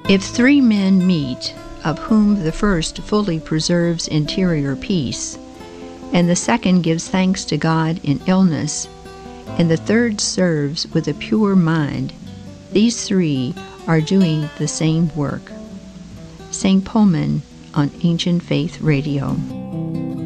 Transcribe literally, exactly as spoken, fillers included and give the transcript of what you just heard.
If three men meet, of whom the first fully preserves interior peace, and the second gives thanks to God in illness, and the third serves with a pure mind, these three are doing the same work. Saint Pullman on Ancient Faith Radio.